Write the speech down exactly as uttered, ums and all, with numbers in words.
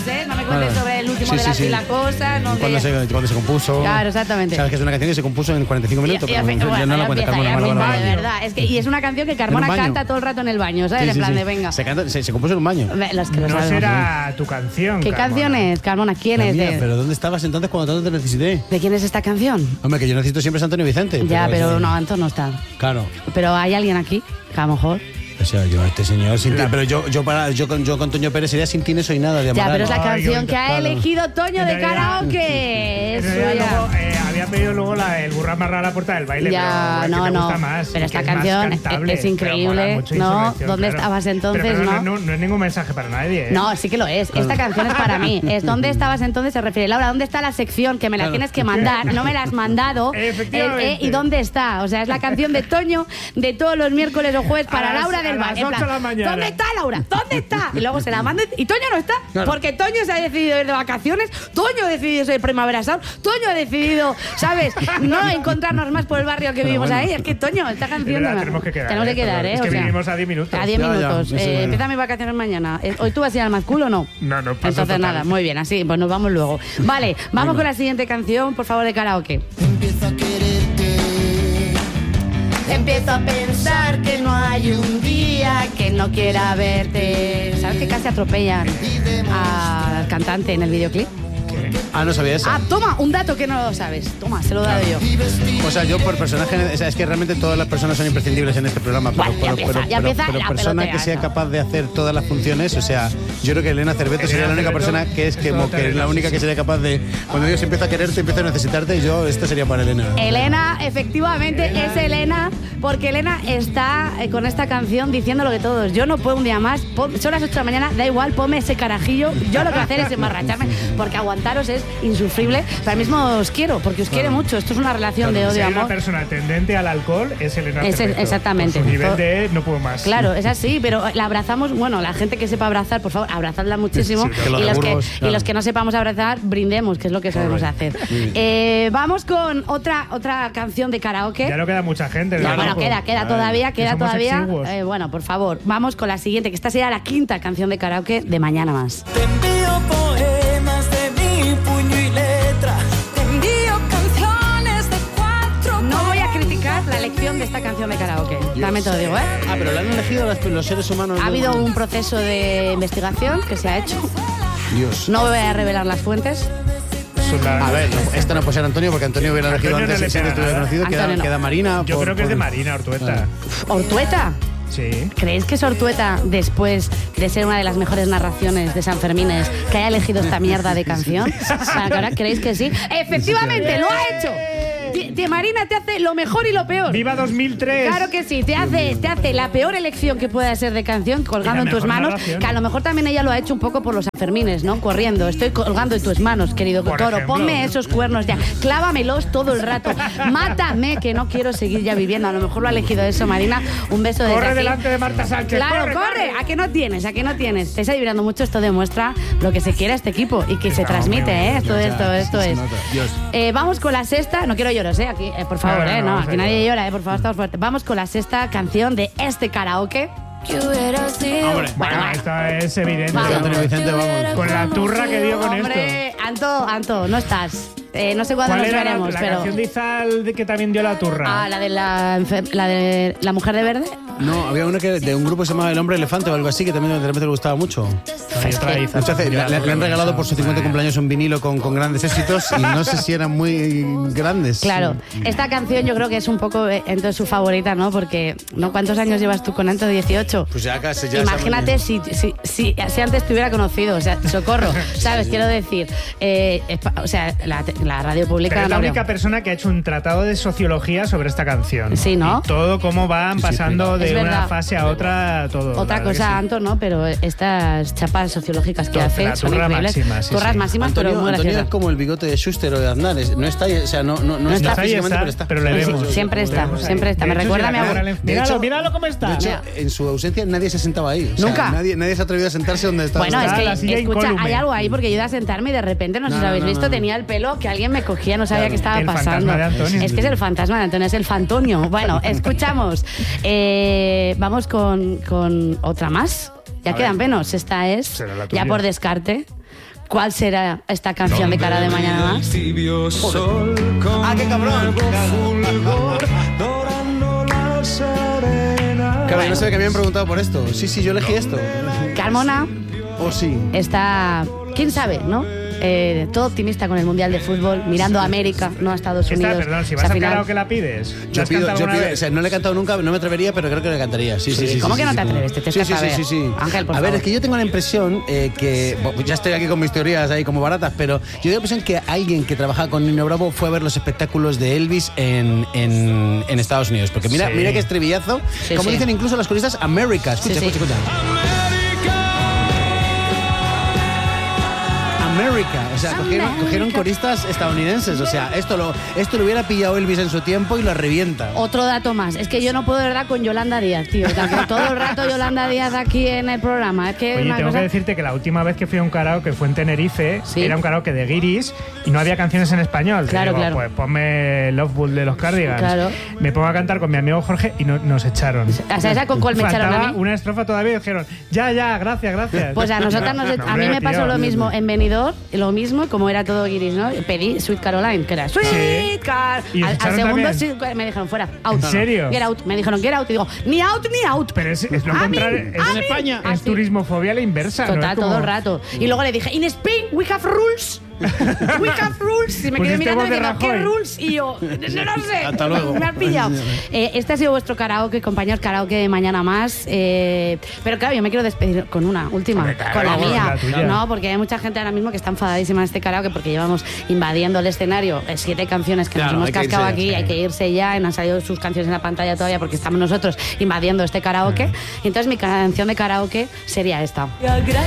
¿eh? No me cuentes Claro. sobre el último Sí, de sí, la sí. la cosa. No Cuando de... se, cuando se compuso. Claro, exactamente. Sabes que es una canción que se compuso en cuarenta y cinco minutos. Y- y- pero bueno, yo no la ya cuento, empieza, Carmona, ya mala, empieza, mala, de mala. verdad. Es que, y es una canción que En Carmona un baño. canta todo el rato en el baño, ¿sabes? Sí, en sí, plan sí. de venga. Se, canta, se, se compuso en un baño. Ve, Los que lo No sabemos. será tu canción. ¿Qué Carmona. canción es, Carmona? ¿Quién La es? mía, De... pero ¿dónde estabas entonces cuando tanto te necesité? ¿De quién es esta canción? Hombre, que yo necesito siempre a Antonio Vicente. Ya, pero es- no, Anton no está. Claro. Pero hay alguien aquí que a lo mejor... O sea, yo, este señor, sin ti, pero yo, yo, para, yo, con, yo con Toño Pérez sería Sin ti no soy nada de Ya, Amaral. pero es la Ay, canción qué que ha bonito. elegido Toño de En realidad- karaoke. En Eso realidad, ya. luego, eh, había pedido luego la, el burra amarrada a la puerta del baile. Ya, pero, no, que me no. gusta más, Pero que esta es más canción es- cantable, es increíble, pero mola mucho ¿no? Insurrección, ¿Dónde claro. estabas entonces, Pero, pero no? no, no es ningún mensaje para nadie, ¿eh? No, sí que lo es. Esta canción es para mí. Es ¿dónde estabas entonces? Se refiere. Laura, ¿dónde está la sección? Que me la Claro. tienes que mandar. No me la has mandado. Efectivamente. Eh, eh, ¿Y dónde está? O sea, es la canción de Toño de todos los miércoles o jueves para A las- Laura a del las Val. En ocho plan, de la mañana. ¿dónde está Laura? ¿Dónde está? Y luego se la manda y Toño no está. Claro. Porque Toño se ha decidido ir de vacaciones. Toño ha decidido ser Primavera Sound. Toño ha decidido, ¿sabes? No encontrarnos más por el barrio que vivimos ahí. Es que Toño, esta Es canción... verdad, no- tenemos que quedar. Tenemos que ¿eh? quedar, Perdón, ¿eh? Es que O sea, vivimos a diez minutos. a diez Ya, ya, minutos. eso Eh, ya. empieza mis vacaciones mañana. Eh, ¿Hoy tú vas a ir al Mazcool o no? No, no, paso Entonces total. nada, muy bien, así, pues nos vamos luego. Vale, vamos con la siguiente canción, por favor, de karaoke. Empiezo a quererte. Empiezo a pensar que no hay un día que no quiera verte. ¿Sabes que casi atropellan al cantante en el videoclip? Ah, no sabía eso. Ah, toma, un dato que no lo sabes. Toma, se lo he dado yo. O sea, yo por personaje, o sea, es que realmente todas las personas son imprescindibles en este programa, pero, Bueno, ya pero, empieza, pero, ya pero- empieza pero la persona pelotea que sea esa. capaz de hacer todas las funciones, o sea, yo creo que Elena Cerveto sería la única Cerveto persona que es es que, mo- que es la todoterreno, única sí, que sí. sería capaz de, cuando Dios empieza a quererte, empieza a necesitarte, yo, esto sería para Elena. Elena, efectivamente, es Elena, porque Elena está eh, con esta canción diciendo lo que todos. Yo no puedo un día más, pon- son las ocho de la mañana, da igual, ponme ese carajillo. Yo lo que voy a hacer es emborracharme, porque aguantaros es insufrible. Pero al mismo os quiero, porque os quiere mucho. Esto es una relación de Si hay una odio-amor. persona tendente al alcohol, es Elena Es- Cerveto. exactamente. Por su nivel Todo- de no puedo más. Claro, es así, pero la abrazamos, bueno, la gente que sepa abrazar, por favor, abrazadla muchísimo. Sí, que los y, los que, burros, y claro. los que no sepamos abrazar, brindemos, que es lo que sabemos hacer. Eh, vamos con otra, otra canción de karaoke. Ya no queda mucha gente. Ya, ¿no? bueno, queda, queda Vale. todavía, Que queda somos todavía. exiguos. Eh, bueno, por favor, vamos con la siguiente, que esta será la quinta canción de karaoke de Mañana Más. Te envío poemas de mi puño y letra. Te envío canciones de cuatro. No voy a criticar la elección de esta canción de karaoke, también te lo digo, ¿eh? Ah, pero la han elegido las- los seres humanos. Ha ¿no? habido un proceso de investigación que se ha hecho. Dios. No voy a revelar las fuentes. Son la- A ver, no, esta no puede ser Antonio, porque Antonio hubiera elegido Antonio no antes le el ser pega estuviera nada. conocido, queda, Antonio no. queda Marina. Yo por- creo que es de por- Marina Ortueta. ¿Ortueta? Sí. ¿Creéis que es Ortueta, después de ser una de las mejores narraciones de San Fermines, que haya elegido esta mierda de canción? O sea, que ahora creéis que sí. ¡Efectivamente, lo ha hecho! Ti- ti- Marina te hace lo mejor y lo peor. ¡Viva dos mil tres! Claro que sí, te hace, te hace la peor elección que pueda ser de canción colgando Y en la tus mejor manos, narración. que a lo mejor también ella lo ha hecho un poco por los Sanfermines, ¿no? Corriendo, estoy colgando en tus manos, querido Por toro, ejemplo. ponme esos cuernos ya, clávamelos todo el rato, mátame que no quiero seguir ya viviendo, a lo mejor lo ha elegido eso, Marina, un beso desde Corre aquí. delante de Marta Sánchez. Claro, corre, corre, ¿a qué no tienes? ¿A qué no tienes? Te está vibrando mucho, esto demuestra lo que se quiere a este equipo y que se Está transmite, muy ¿eh? Esto, Ya, esto, esto se es. nota. Dios. Eh, vamos con la sexta, no quiero lloros, ¿eh? Aquí, eh, por favor, No, no, ¿eh? no, No, vamos aquí a nadie llorar. llora, ¿eh? Por favor, estamos fuertes. Vamos con la sexta canción de este karaoke. ¿Qué hubiera sido? Hombre, Bueno, va. esto es evidente. Vamos. Antonio Vicente, vamos. Con la turra que dio con Hombre, Anto, Anto, no estás. Eh, no sé esto. cuándo ¿Cuál nos era la, veremos, la pero... canción de Izal de que también dio la turra? Ah, la de la, enfer- la de la mujer de verde. No, había una que de un grupo que se llamaba El Hombre Elefante o algo así, que también de repente le gustaba mucho. Hay otra Izal. Entonces, le, le- le han regalado por su cincuenta cumpleaños un vinilo con, con grandes éxitos y no sé si eran muy grandes. Claro, esta canción yo creo que es un poco eh, entonces su favorita, ¿no? Porque, ¿no? ¿Cuántos años llevas tú con Anto? dieciocho. Pues ya casi ya Imagínate si, si, si, si antes te hubiera conocido, o sea, socorro, ¿sabes? Quiero decir, eh, es pa- o sea, la, la radio pública... Pero es la no, única persona que ha hecho un tratado de sociología sobre esta canción. Sí, ¿no? Y todo cómo van pasando Es de una verdad. fase a otra, todo. la Otra verdad que cosa, sí. Anto, ¿no? Pero estas chapas sociológicas que Todo, hace la son turra increíbles. máxima, sí, Turras sí. máximas, Antonio, pero muy Antonio graciosas. es como el bigote de Schuster o de Aznar, es- no está ahí, o sea, no, no, no, No está, está ahí, físicamente, está, pero está. pero le Sí, vemos. siempre está, Lo vemos ahí. siempre está. De Me hecho, recuerda a si mi la abuelo. cámara le- Míralo, hecho- míralo cómo está. De hecho, Mira. en su ausencia nadie se sentaba ahí. O sea, Nunca. Nadie, nadie se ha atrevido a sentarse donde está. Bueno, es Está que, la silla escucha, incólume. hay algo ahí porque yo iba a sentarme y de repente, no sé No, si lo no, habéis no, visto, no. tenía el pelo que alguien me cogía, no sabía Claro. qué estaba El pasando. fantasma de Antonio. Es que es el fantasma de Antonio, es el fantonio. Bueno, escuchamos. Eh, vamos con, con otra más. Ya A quedan ver. menos. Esta es, Será la ya tuya. por descarte, ¿Cuál será esta canción de Cara de Mañana Más? ¡Ah, qué cabrón! Cabrón, no sé que me habían preguntado por esto. Sí, sí, yo elegí esto. Carmona Oh, sí. está, quién sabe, ¿no? Eh, todo optimista con el Mundial de Fútbol, mirando a América, no a Estados Está, Unidos. perdón, si O vas sea, al final- karaoke la pides. ¿La Yo has pido, cantado yo alguna pido, vez? o sea, no le he cantado nunca, no me atrevería, pero creo que le cantaría. Sí, sí, sí. ¿Cómo sí, que no sí, te sí. atreves? Te Sí, sí, estás a sí, ver. sí, sí. Ángel, por A ver, favor. es que yo tengo la impresión eh, que, bueno, ya estoy aquí con mis teorías ahí como baratas, pero yo tengo la impresión que alguien que trabajaba con Nino Bravo fue a ver los espectáculos de Elvis en, en, en Estados Unidos. Porque mira, Sí. mira que estribillazo, Sí, como sí. dicen incluso las coristas, America. Escucha, Sí, sí. escucha, escucha. America, o sea, cogieron, cogieron coristas estadounidenses, o sea, esto lo, esto lo hubiera pillado Elvis en su tiempo y lo revienta. Otro dato más, es que yo no puedo de verdad con Yolanda Díaz, tío. Tanto todo el rato Yolanda Díaz aquí en el programa. Es que es Oye, una tengo cosa... que decirte que la última vez que fui a un karaoke fue en Tenerife, Sí. era un karaoke de guiris y no había canciones en español. Te Claro, digo, claro. Pues ponme Love Bull de los Cardigans. Claro. Me pongo a cantar con mi amigo Jorge y no- nos echaron. O sea, ¿esa con cuál me echaron a Faltaba mí? una estrofa todavía y dijeron, ya, ya, gracias, gracias. Pues a nosotras, nos- No, a mí hombre, me pasó tío. lo mismo en Benidorm, lo mismo, como era todo guiris, ¿no? Pedí Sweet Caroline, que era Sweet Sí. Car. ¿Y os Al, al echaron segundo también? sí, me dijeron fuera, out. ¿En serio? Get out. Me dijeron get out y digo, ni out ni out. Pero es, es lo A mí, contrario. a Es, mí. España. Ah, Es sí. turismofobia a la inversa. ¿no? Total, Es como- todo el rato. Y luego le dije, in Spain we have rules. We have rules. Y me quedé Pusiste mirando voz de diciendo, ¿qué Rajoy? rules? Y yo, no lo sé. Hasta luego. Me han pillado. Eh, este ha sido vuestro karaoke, compañeros, karaoke de Mañana Más. Eh, pero claro, yo me quiero despedir con una última, Hombre, claro, con la bueno, mía. la tuya. No, porque hay mucha gente ahora mismo que está enfadadísima en este karaoke porque llevamos invadiendo el escenario. Eh, siete canciones que Claro, nos hemos hay que cascado irse aquí, ya, hay sí. que irse ya. Y no han salido sus canciones en la pantalla todavía porque estamos nosotros invadiendo este karaoke. Y entonces mi canción de karaoke sería esta.